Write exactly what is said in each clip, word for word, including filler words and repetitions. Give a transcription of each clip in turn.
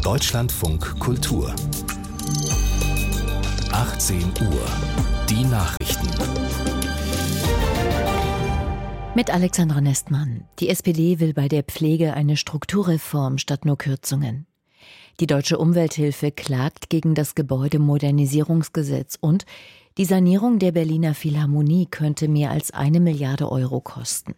Deutschlandfunk Kultur. achtzehn Uhr. Die Nachrichten. Mit Alexandra Nestmann. Die S P D will bei der Pflege eine Strukturreform statt nur Kürzungen. Die Deutsche Umwelthilfe klagt gegen das Gebäudemodernisierungsgesetz und die Sanierung der Berliner Philharmonie könnte mehr als eine Milliarde Euro kosten.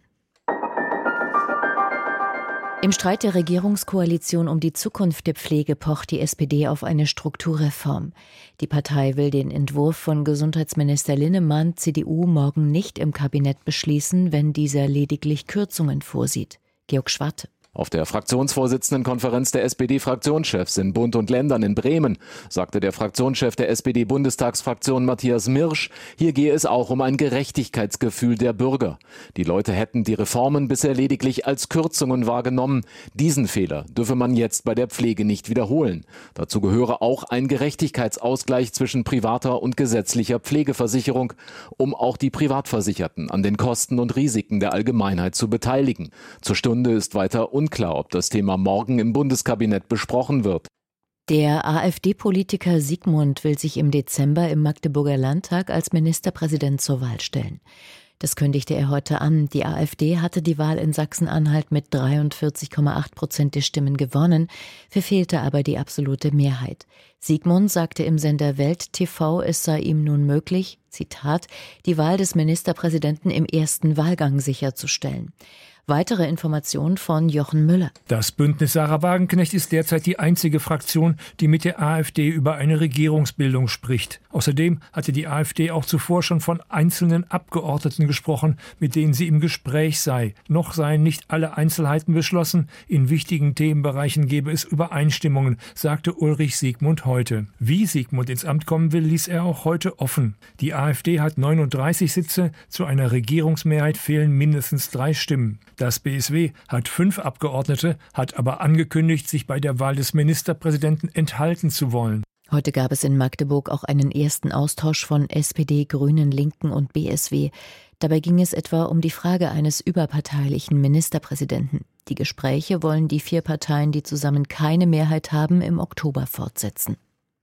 Im Streit der Regierungskoalition um die Zukunft der Pflege pocht die S P D auf eine Strukturreform. Die Partei will den Entwurf von Gesundheitsminister Linnemann, C D U, morgen nicht im Kabinett beschließen, wenn dieser lediglich Kürzungen vorsieht. Georg Schwarte. Auf der Fraktionsvorsitzendenkonferenz der S P D-Fraktionschefs in Bund und Ländern in Bremen sagte der Fraktionschef der S P D-Bundestagsfraktion Matthias Mirsch, hier gehe es auch um ein Gerechtigkeitsgefühl der Bürger. Die Leute hätten die Reformen bisher lediglich als Kürzungen wahrgenommen. Diesen Fehler dürfe man jetzt bei der Pflege nicht wiederholen. Dazu gehöre auch ein Gerechtigkeitsausgleich zwischen privater und gesetzlicher Pflegeversicherung, um auch die Privatversicherten an den Kosten und Risiken der Allgemeinheit zu beteiligen. Zur Stunde ist weiter unklar, ob das Thema morgen im Bundeskabinett besprochen wird. Der AfD-Politiker Siegmund will sich im Dezember im Magdeburger Landtag als Ministerpräsident zur Wahl stellen. Das kündigte er heute an. Die AfD hatte die Wahl in Sachsen-Anhalt mit dreiundvierzig Komma acht Prozent der Stimmen gewonnen, verfehlte aber die absolute Mehrheit. Siegmund sagte im Sender Welt T V, es sei ihm nun möglich, Zitat, die Wahl des Ministerpräsidenten im ersten Wahlgang sicherzustellen. Weitere Informationen von Jochen Müller. Das Bündnis Sarah Wagenknecht ist derzeit die einzige Fraktion, die mit der AfD über eine Regierungsbildung spricht. Außerdem hatte die AfD auch zuvor schon von einzelnen Abgeordneten gesprochen, mit denen sie im Gespräch sei. Noch seien nicht alle Einzelheiten beschlossen. In wichtigen Themenbereichen gebe es Übereinstimmungen, sagte Ulrich Siegmund heute. Wie Siegmund ins Amt kommen will, ließ er auch heute offen. Die AfD hat neununddreißig Sitze, zu einer Regierungsmehrheit fehlen mindestens drei Stimmen. Das B S W hat fünf Abgeordnete, hat aber angekündigt, sich bei der Wahl des Ministerpräsidenten enthalten zu wollen. Heute gab es in Magdeburg auch einen ersten Austausch von S P D, Grünen, Linken und B S W. Dabei ging es etwa um die Frage eines überparteilichen Ministerpräsidenten. Die Gespräche wollen die vier Parteien, die zusammen keine Mehrheit haben, im Oktober fortsetzen.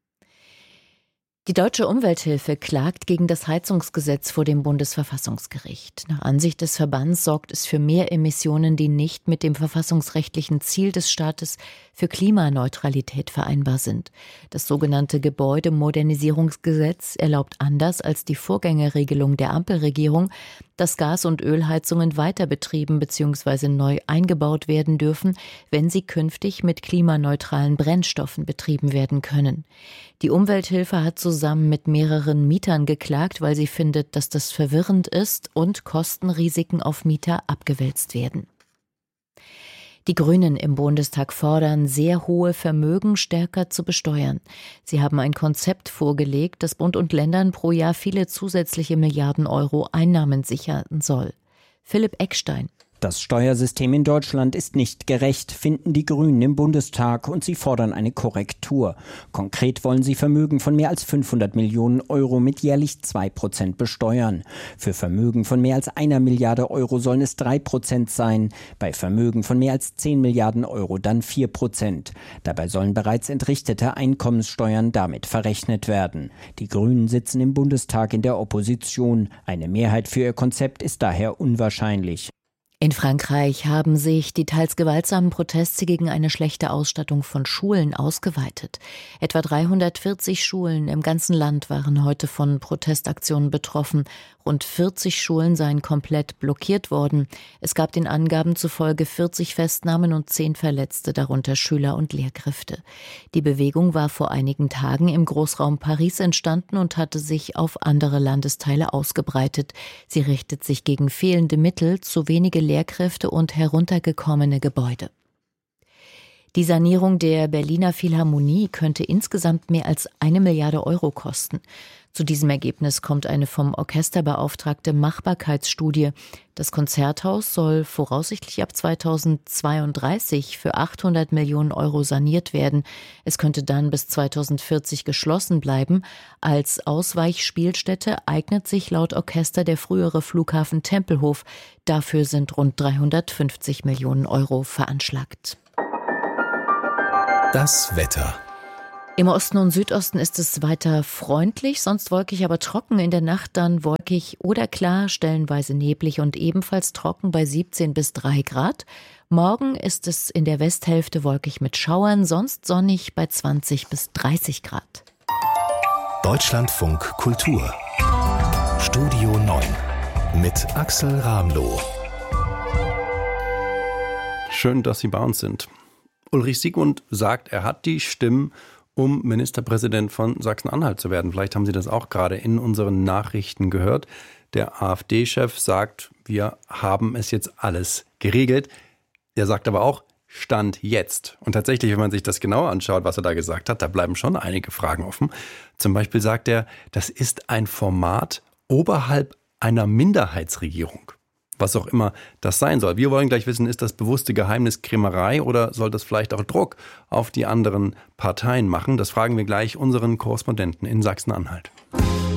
Die Deutsche Umwelthilfe klagt gegen das Heizungsgesetz vor dem Bundesverfassungsgericht. Nach Ansicht des Verbands sorgt es für mehr Emissionen, die nicht mit dem verfassungsrechtlichen Ziel des Staates für Klimaneutralität vereinbar sind. Das sogenannte Gebäudemodernisierungsgesetz erlaubt anders als die Vorgängerregelung der Ampelregierung, dass Gas- und Ölheizungen weiter betrieben bzw. neu eingebaut werden dürfen, wenn sie künftig mit klimaneutralen Brennstoffen betrieben werden können. Die Umwelthilfe hat zusammen mit mehreren Mietern geklagt, weil sie findet, dass das verwirrend ist und Kostenrisiken auf Mieter abgewälzt werden. Die Grünen im Bundestag fordern, sehr hohe Vermögen stärker zu besteuern. Sie haben ein Konzept vorgelegt, das Bund und Ländern pro Jahr viele zusätzliche Milliarden Euro Einnahmen sichern soll. Philipp Eckstein. Das Steuersystem in Deutschland ist nicht gerecht, finden die Grünen im Bundestag, und sie fordern eine Korrektur. Konkret wollen sie Vermögen von mehr als fünfhundert Millionen Euro mit jährlich zwei Prozent besteuern. Für Vermögen von mehr als einer Milliarde Euro sollen es drei Prozent sein, bei Vermögen von mehr als zehn Milliarden Euro dann vier Prozent. Dabei sollen bereits entrichtete Einkommenssteuern damit verrechnet werden. Die Grünen sitzen im Bundestag in der Opposition. Eine Mehrheit für ihr Konzept ist daher unwahrscheinlich. In Frankreich haben sich die teils gewaltsamen Proteste gegen eine schlechte Ausstattung von Schulen ausgeweitet. Etwa dreihundertvierzig Schulen im ganzen Land waren heute von Protestaktionen betroffen. Rund vierzig Schulen seien komplett blockiert worden. Es gab den Angaben zufolge vierzig Festnahmen und zehn Verletzte, darunter Schüler und Lehrkräfte. Die Bewegung war vor einigen Tagen im Großraum Paris entstanden und hatte sich auf andere Landesteile ausgebreitet. Sie richtet sich gegen fehlende Mittel, zu wenige Lehrkräfte und heruntergekommene Gebäude. Die Sanierung der Berliner Philharmonie könnte insgesamt mehr als eine Milliarde Euro kosten. Zu diesem Ergebnis kommt eine vom Orchester beauftragte Machbarkeitsstudie. Das Konzerthaus soll voraussichtlich ab zweitausendzweiunddreißig für achthundert Millionen Euro saniert werden. Es könnte dann bis zweitausendvierzig geschlossen bleiben. Als Ausweichspielstätte eignet sich laut Orchester der frühere Flughafen Tempelhof. Dafür sind rund dreihundertfünfzig Millionen Euro veranschlagt. Das Wetter. Im Osten und Südosten ist es weiter freundlich, sonst wolkig, aber trocken. In der Nacht dann wolkig oder klar, stellenweise neblig und ebenfalls trocken bei siebzehn bis drei Grad. Morgen ist es in der Westhälfte wolkig mit Schauern, sonst sonnig bei zwanzig bis dreißig Grad. Deutschlandfunk Kultur. Studio neun mit Axel Ramloh. Schön, dass Sie bei uns sind. Ulrich Siegmund sagt, er hat die Stimmen, um Ministerpräsident von Sachsen-Anhalt zu werden. Vielleicht haben Sie das auch gerade in unseren Nachrichten gehört. Der AfD-Chef sagt, wir haben es jetzt alles geregelt. Er sagt aber auch, Stand jetzt. Und tatsächlich, wenn man sich das genauer anschaut, was er da gesagt hat, da bleiben schon einige Fragen offen. Zum Beispiel sagt er, das ist ein Format oberhalb einer Minderheitsregierung. Was auch immer das sein soll. Wir wollen gleich wissen, ist das bewusste Geheimniskrämerei oder soll das vielleicht auch Druck auf die anderen Parteien machen? Das fragen wir gleich unseren Korrespondenten in Sachsen-Anhalt.